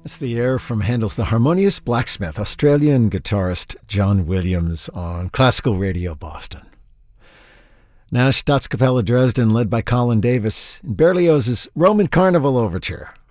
It's the air from Handel's The Harmonious Blacksmith, Australian guitarist John Williams on Classical Radio Boston. Now Staatskapelle Dresden, led by Colin Davis, in Berlioz's Roman Carnival Overture.